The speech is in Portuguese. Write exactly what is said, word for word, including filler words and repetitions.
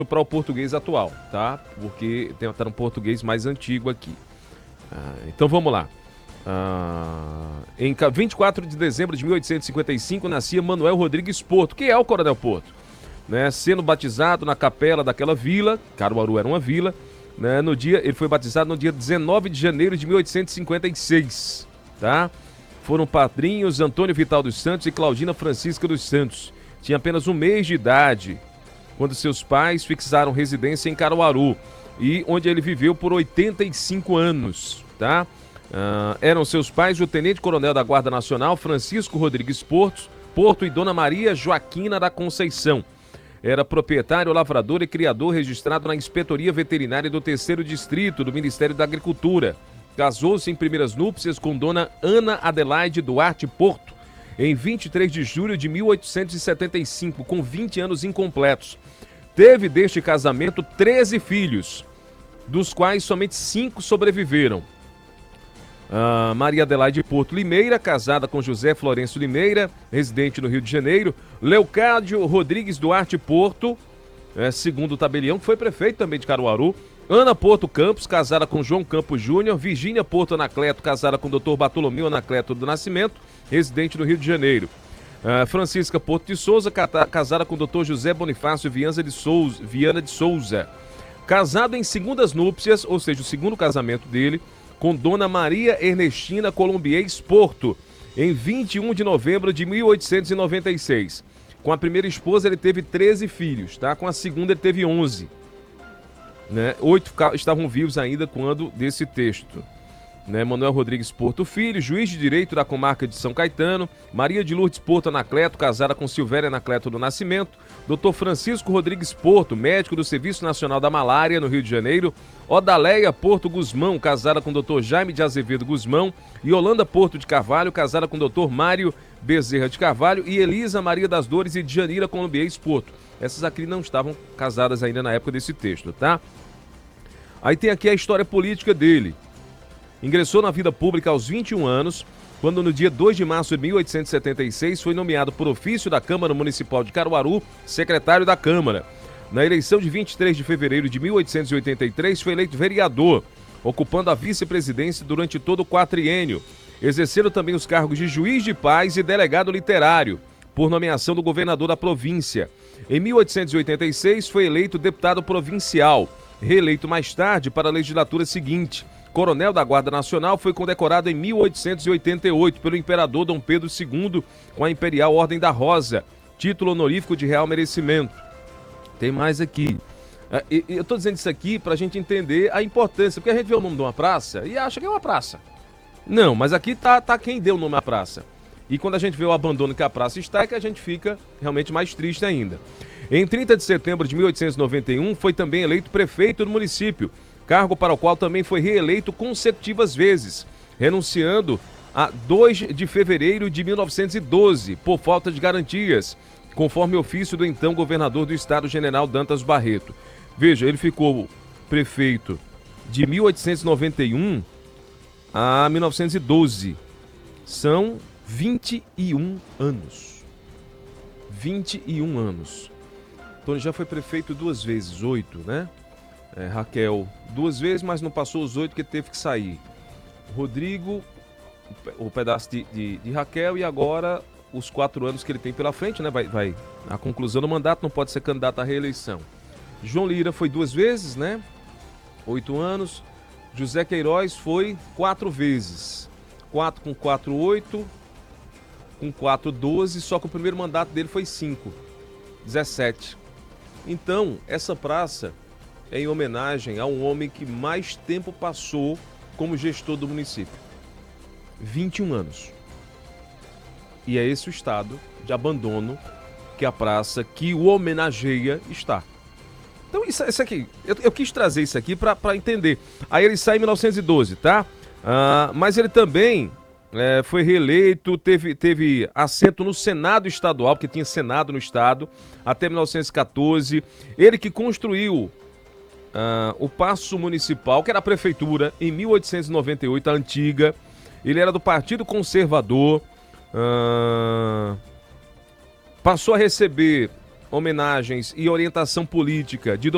para o português atual, tá? Porque tem até um português mais antigo aqui. Ah, então vamos lá. Ah, em vinte e quatro de dezembro de mil oitocentos e cinquenta e cinco nascia Manuel Rodrigues Porto, que é o Coronel Porto, né? Sendo batizado na capela daquela vila, Caruaru era uma vila, né? No dia, ele foi batizado no dia dezenove de janeiro de mil oitocentos e cinquenta e seis, tá? Foram padrinhos Antônio Vital dos Santos e Claudina Francisca dos Santos. Tinha apenas um mês de idade quando seus pais fixaram residência em Caruaru, e onde ele viveu por oitenta e cinco anos, tá? Uh, eram seus pais o tenente-coronel da Guarda Nacional, Francisco Rodrigues Porto, Porto e Dona Maria Joaquina da Conceição. Era proprietário, lavrador e criador registrado na Inspetoria Veterinária do terceiro Distrito do Ministério da Agricultura. Casou-se em primeiras núpcias com Dona Ana Adelaide Duarte Porto em vinte e três de julho de mil oitocentos e setenta e cinco, com vinte anos incompletos. Teve deste casamento treze filhos, dos quais somente cinco sobreviveram. Uh, Maria Adelaide Porto Limeira, casada com José Florencio Limeira, residente no Rio de Janeiro. Leocádio Rodrigues Duarte Porto, é, segundo o tabelião, que foi prefeito também de Caruaru. Ana Porto Campos, casada com João Campos Júnior. Virgínia Porto Anacleto, casada com doutor Bartolomeu Anacleto do Nascimento, residente no Rio de Janeiro. Uh, Francisca Porto de Souza, casada com doutor José Bonifácio Viana de Souza, Viana de Souza. Casado em segundas núpcias, ou seja, o segundo casamento dele, com Dona Maria Ernestina Colombiers Porto, em vinte e um de novembro de mil oitocentos e noventa e seis. Com a primeira esposa ele teve treze filhos, tá? Com a segunda ele teve onze. Né? Oito estavam vivos ainda quando desse texto. Né? Manuel Rodrigues Porto Filho, juiz de direito da comarca de São Caetano. Maria de Lourdes Porto Anacleto, casada com Silvéria Anacleto do Nascimento. doutor Francisco Rodrigues Porto, médico do Serviço Nacional da Malária, no Rio de Janeiro. Odaleia Porto Guzmão, casada com doutor Jaime de Azevedo Guzmão. E Yolanda Porto de Carvalho, casada com doutor Mário Bezerra de Carvalho. E Elisa Maria das Dores e Janira Colombiers Porto. Essas aqui não estavam casadas ainda na época desse texto, tá? Aí tem aqui a história política dele. Ingressou na vida pública aos vinte e um anos, quando no dia dois de março de mil oitocentos e setenta e seis foi nomeado por ofício da Câmara Municipal de Caruaru, secretário da Câmara. Na eleição de vinte e três de fevereiro de mil oitocentos e oitenta e três foi eleito vereador, ocupando a vice-presidência durante todo o quatriênio, exercendo também os cargos de juiz de paz e delegado literário, por nomeação do governador da província. Em mil oitocentos e oitenta e seis foi eleito deputado provincial, reeleito mais tarde para a legislatura seguinte. Coronel da Guarda Nacional, foi condecorado em mil oitocentos e oitenta e oito pelo imperador Dom Pedro segundo com a Imperial Ordem da Rosa, título honorífico de real merecimento. Tem mais aqui. Eu estou dizendo isso aqui para a gente entender a importância, porque a gente vê o nome de uma praça e acha que é uma praça. Não, mas aqui tá, tá quem deu o nome à praça. E quando a gente vê o abandono que a praça está, é que a gente fica realmente mais triste ainda. Em trinta de setembro de mil oitocentos e noventa e um, foi também eleito prefeito do município, cargo para o qual também foi reeleito consecutivas vezes, renunciando a dois de fevereiro de mil novecentos e doze, por falta de garantias, conforme ofício do então governador do estado, general Dantas Barreto. Veja, ele ficou prefeito de mil oitocentos e noventa e um a mil novecentos e doze. São vinte e um anos. vinte e um anos. Então ele já foi prefeito duas vezes, oito, né? É, Raquel duas vezes, mas não passou os oito que teve que sair. Rodrigo, o pedaço de, de, de Raquel, e agora os quatro anos que ele tem pela frente, né? Vai, vai a conclusão do mandato, não pode ser candidato à reeleição. João Lira foi duas vezes, né? Oito anos. José Queiroz foi quatro vezes. Quatro com quatro, oito. Com quatro, doze. Só que o primeiro mandato dele foi cinco. dezessete. Então, essa praça é em homenagem a um homem que mais tempo passou como gestor do município. vinte e um anos. E é esse o estado de abandono que a praça que o homenageia está. Então, isso, isso aqui, eu, eu quis trazer isso aqui para entender. Aí ele sai em mil novecentos e doze, tá? Ah, mas ele também é, foi reeleito, teve, teve assento no Senado Estadual, porque tinha Senado no estado, até mil novecentos e quatorze. Ele que construiu Uh, o Paço Municipal, que era a prefeitura, em mil oitocentos e noventa e oito, a antiga. Ele era do Partido Conservador. Uh, passou a receber homenagens e orientação política de